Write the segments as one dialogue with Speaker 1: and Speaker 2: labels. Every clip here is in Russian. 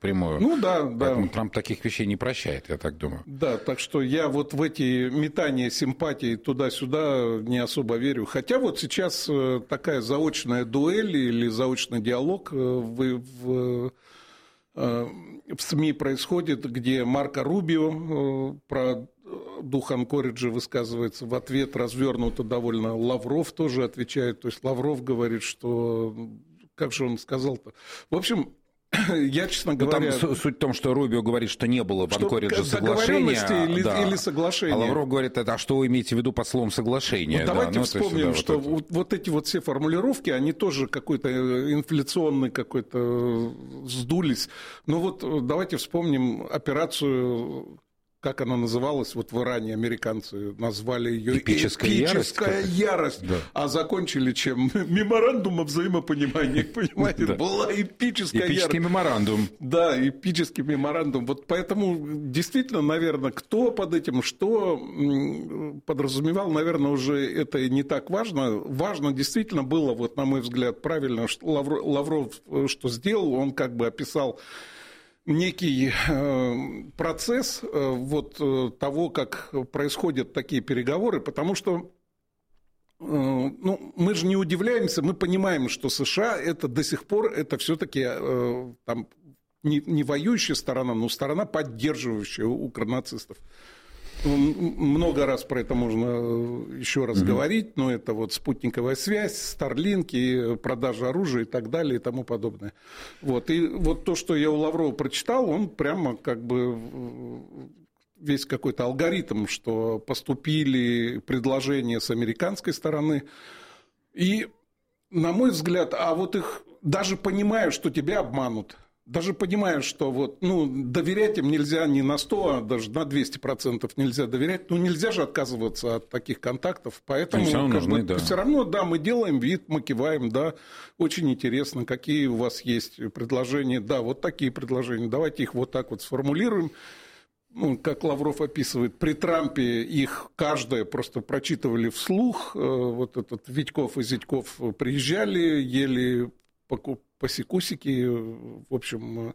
Speaker 1: впрямую.
Speaker 2: Ну да,
Speaker 1: Поэтому
Speaker 2: да.
Speaker 1: Трамп таких вещей не прощает, я так думаю.
Speaker 2: Да, так что я вот в эти метания симпатий туда-сюда не особо верю. Хотя вот сейчас такая заочная дуэль или заочный диалог в СМИ происходит, где Марко Рубио про дух Анкориджа высказывается, в ответ развернуто довольно Лавров тоже отвечает. То есть Лавров говорит, что... Как же он сказал-то? В общем... Я, честно говоря...
Speaker 1: Там суть в том, что Рубио говорит, что не было в Анкоридже соглашения.
Speaker 2: Или соглашения.
Speaker 1: А Лавров говорит, а что вы имеете в виду под словом соглашение?
Speaker 2: Вот давайте вспомним, что вот эти вот все формулировки, они тоже какой-то инфляционный какой-то сдулись. Но вот давайте вспомним операцию... Как она называлась, вот в Иране американцы назвали ее «Эпическая ярость», да. А закончили чем? Меморандум о взаимопонимании, понимаете? Да. Была эпическая ярость.
Speaker 1: Эпический меморандум.
Speaker 2: Да, эпический меморандум. Вот поэтому действительно, наверное, кто под этим что подразумевал, наверное, уже это не так важно. Важно действительно было, вот на мой взгляд, правильно, что Лавров что сделал, он как бы описал некий процесс вот того, как происходят такие переговоры, потому что мы же не удивляемся, мы понимаем, что США это до сих пор это все-таки там не воюющая сторона, но сторона, поддерживающая укронацистов. Много раз про это можно еще раз говорить, но это вот спутниковая связь, старлинки, продажа оружия и так далее и тому подобное. Вот. И вот то, что я у Лаврова прочитал, он прямо как бы весь какой-то алгоритм, что поступили предложения с американской стороны. И, на мой взгляд, а вот их даже понимая, что тебя обманут, даже понимая, что вот, доверять им нельзя не на 100, а даже на 200% нельзя доверять, нельзя же отказываться от таких контактов, поэтому все равно, да, мы делаем вид, мы киваем, да, очень интересно, какие у вас есть предложения, да, вот такие предложения, давайте их вот так вот сформулируем. Как Лавров описывает, при Трампе их каждое просто прочитывали вслух, вот этот Витьков и Зятьков приезжали, ели посекусики, в общем,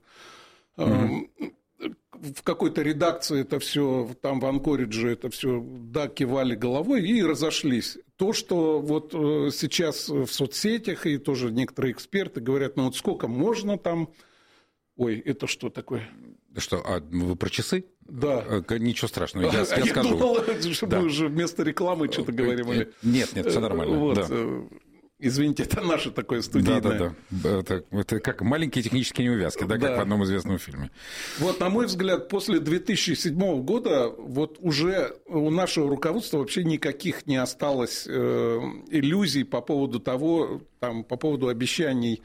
Speaker 2: в какой-то редакции это все, там в Анкоридже это все, да, кивали головой и разошлись. То, что вот сейчас в соцсетях, и тоже некоторые эксперты говорят, вот сколько можно там... Ой, это что такое?
Speaker 1: Что, вы про часы?
Speaker 2: Да.
Speaker 1: Ничего страшного, я скажу.
Speaker 2: Я думал, что мы уже вместо рекламы что-то говорим.
Speaker 1: Нет, все нормально.
Speaker 2: Вот.
Speaker 1: Да.
Speaker 2: Извините, это наше такое студийное.
Speaker 1: Да. Это как маленькие технические неувязки, да, как в одном известном фильме.
Speaker 2: Вот, на мой взгляд, после 2007 года вот уже у нашего руководства вообще никаких не осталось иллюзий по поводу того, по поводу обещаний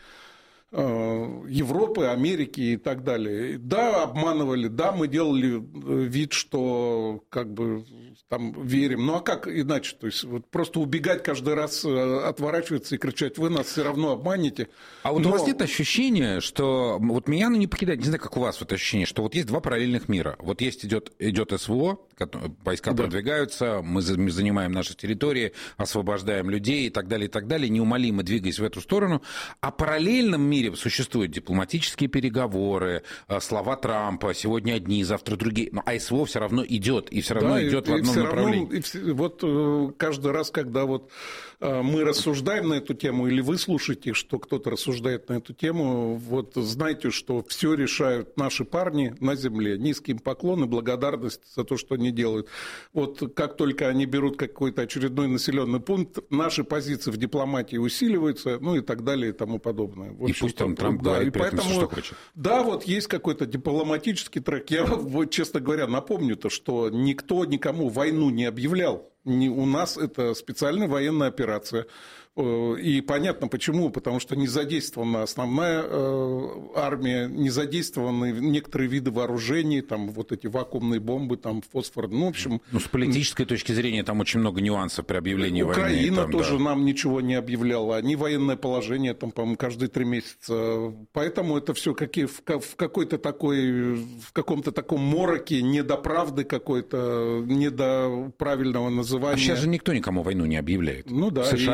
Speaker 2: Европы, Америки и так далее. Да, обманывали, да, мы делали вид, что как бы там верим. Ну а как иначе? То есть вот просто убегать каждый раз, отворачиваться и кричать: вы нас все равно обманете.
Speaker 1: А вот у вас нет ощущения, что вот меня оно не покидает, не знаю, как у вас вот ощущение, что вот есть два параллельных мира. Вот есть идет СВО, войска продвигаются, мы занимаем наши территории, освобождаем людей и так далее, неумолимо двигаясь в эту сторону. А в параллельном мире существуют дипломатические переговоры, слова Трампа, сегодня одни, завтра другие, но СВО все равно идет, и все равно идет в одном направлении.
Speaker 2: Вот каждый раз, когда вот мы рассуждаем на эту тему, или вы слушаете, что кто-то рассуждает на эту тему, вот знайте, что все решают наши парни на земле. Низкий им поклон и благодарность за то, что они делают. Вот как только они берут какой-то очередной населенный пункт, наши позиции в дипломатии усиливаются, и так далее и тому подобное.
Speaker 1: И пусть там Трамп говорит при этом все, что хочет.
Speaker 2: Да, вот есть какой-то дипломатический трек. Я, честно говоря, напомню-то, что никто никому войну не объявлял. У нас это специальная военная операция. И понятно почему, потому что не задействована основная армия, не задействованы некоторые виды вооружений, там вот эти вакуумные бомбы, там фосфор, в общем...
Speaker 1: с политической точки зрения там очень много нюансов при объявлении войны.
Speaker 2: Украина тоже нам ничего не объявляла, они военное положение, там, по-моему, каждые 3 месяца, поэтому это все в какой-то такой, в каком-то таком мороке недоправды какой-то, недоправильного называния.
Speaker 1: А сейчас же никто никому войну не объявляет.
Speaker 2: Ну да,
Speaker 1: США, Иран,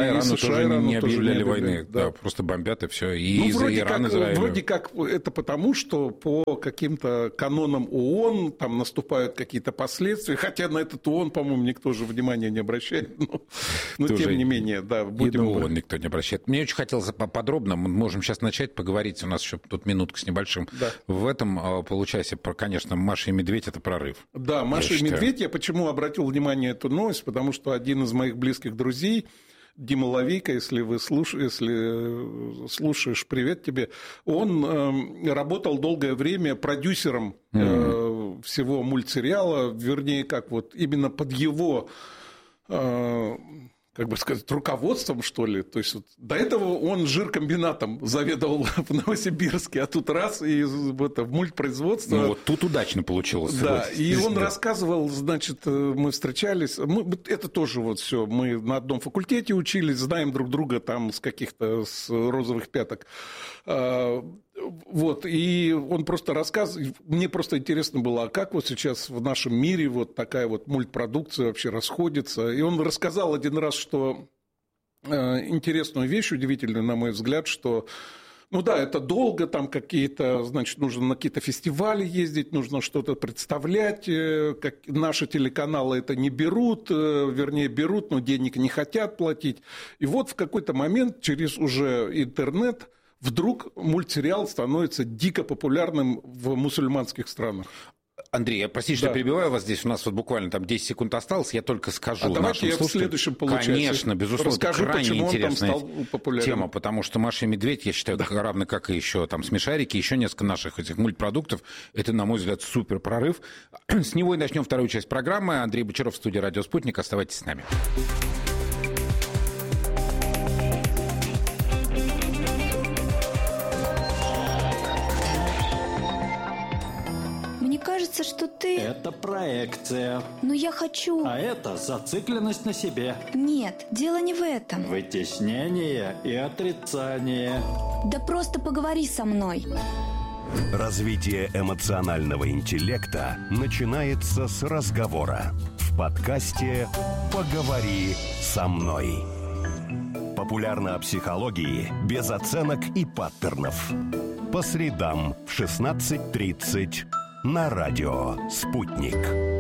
Speaker 1: тоже не объявляли войны. Да, просто бомбят и все. И Иран, Израиль.
Speaker 2: Вроде как это потому, что по каким-то канонам ООН там наступают какие-то последствия, хотя на этот ООН, по-моему, никто же внимания не обращает. Но тем не менее, да, будем...
Speaker 1: И на ООН никто не обращает. Мне очень хотелось подробно, мы можем сейчас начать поговорить, у нас еще тут минутка с небольшим. Да. В этом получасе, конечно, Маша и Медведь — это прорыв.
Speaker 2: Да, Маша и Медведь, я почему обратил внимание на эту новость, потому что один из моих близких друзей, Дима Лавейко, если слушаешь, привет тебе, он работал долгое время продюсером всего мультсериала, вернее, как вот именно под его... как бы сказать, руководством, что ли. То есть вот, до этого он жиркомбинатом заведовал в Новосибирске, а тут раз и в мультпроизводство.
Speaker 1: Ну вот тут удачно получилось.
Speaker 2: Да, и он рассказывал, значит, мы встречались, это тоже вот все, мы на одном факультете учились, знаем друг друга там с каких-то с розовых пяток. Вот, и он просто рассказывал, мне просто интересно было, а как вот сейчас в нашем мире вот такая вот мультпродукция вообще расходится. И он рассказал один раз, что интересную вещь, удивительную, на мой взгляд, что, ну да, это долго, там какие-то, значит, нужно на какие-то фестивали ездить, нужно что-то представлять, как наши телеканалы это не берут, вернее, берут, но денег не хотят платить. И вот в какой-то момент через уже интернет вдруг мультсериал становится дико популярным в мусульманских странах.
Speaker 1: Андрей, я простите, что перебиваю вас здесь, у нас вот буквально там 10 секунд осталось, я только скажу нашим слушателям.
Speaker 2: В следующем получается.
Speaker 1: Конечно, безусловно,
Speaker 2: расскажу,
Speaker 1: это крайне интересная
Speaker 2: тема,
Speaker 1: потому что Маша и Медведь, я считаю, равно как и еще там Смешарики, еще несколько наших этих мультпродуктов, это, на мой взгляд, супер прорыв. С него и начнем вторую часть программы. Андрей Бочаров в студии «Радио Спутник». Оставайтесь с нами.
Speaker 3: Кажется, что ты...
Speaker 4: Это проекция.
Speaker 3: Но я хочу...
Speaker 4: А это зацикленность на себе.
Speaker 3: Нет, дело не в этом.
Speaker 4: Вытеснение и отрицание.
Speaker 3: Да просто поговори со мной.
Speaker 5: Развитие эмоционального интеллекта начинается с разговора. В подкасте «Поговори со мной». Популярно о психологии без оценок и паттернов. По средам в 16:30 на радио «Спутник».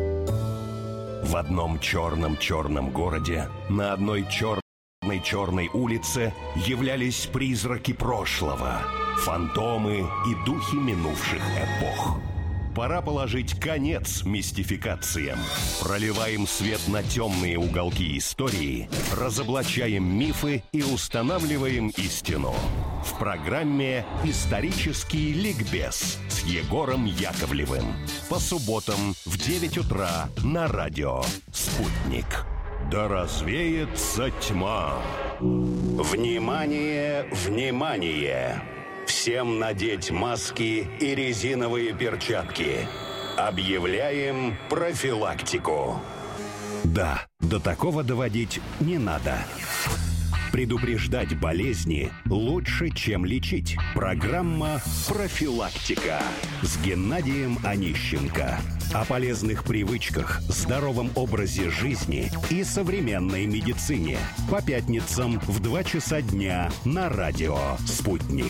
Speaker 5: В одном черном городе на одной черной улице являлись призраки прошлого, фантомы и духи минувших эпох. Пора положить конец мистификациям. Проливаем свет на темные уголки истории, разоблачаем мифы и устанавливаем истину. В программе «Исторический ликбез» с Егором Яковлевым. По субботам в 9 утра на радио «Спутник». Да развеется тьма. Внимание, внимание! Всем надеть маски и резиновые перчатки. Объявляем профилактику. Да, до такого доводить не надо. Предупреждать болезни лучше, чем лечить. Программа «Профилактика» с Геннадием Онищенко. О полезных привычках, здоровом образе жизни и современной медицине. По пятницам в 2 часа дня на радио «Спутник».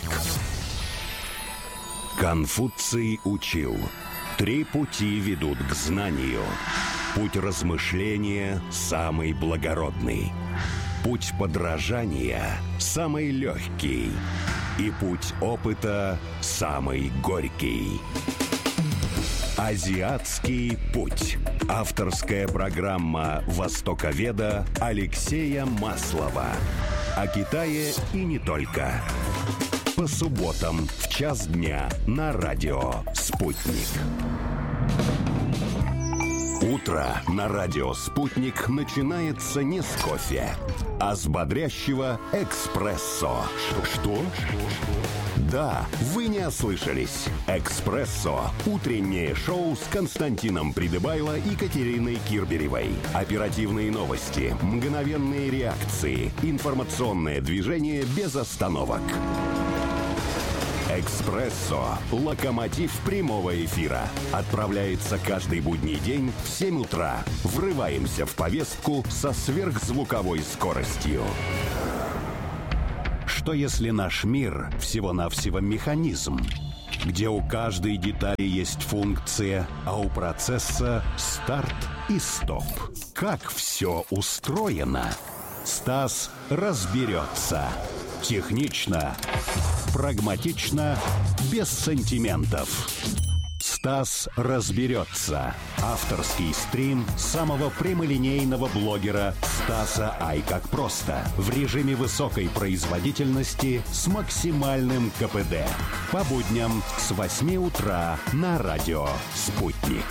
Speaker 5: Конфуций учил: 3 пути ведут к знанию. Путь размышления самый благородный. Путь подражания самый легкий. И путь опыта самый горький. Азиатский путь. Авторская программа востоковеда Алексея Маслова. О Китае и не только. По субботам в 1 дня на радио «Спутник». Утро на радио «Спутник» начинается не с кофе, а с бодрящего эспрессо. Что? Да, вы не ослышались. «Эспрессо» – утреннее шоу с Константином Придыбайло и Катериной Кирберевой. Оперативные новости, мгновенные реакции, информационное движение без остановок. «Эспрессо» – локомотив прямого эфира. Отправляется каждый будний день в 7 утра. Врываемся в повестку со сверхзвуковой скоростью. Что если наш мир всего-навсего механизм, где у каждой детали есть функция, а у процесса старт и стоп? Как все устроено? Стас разберется. Технично, прагматично, без сантиментов. Стас разберется. Авторский стрим самого прямолинейного блогера Стаса Ай как просто. В режиме высокой производительности с максимальным КПД. По будням с 8 утра на радио «Спутник».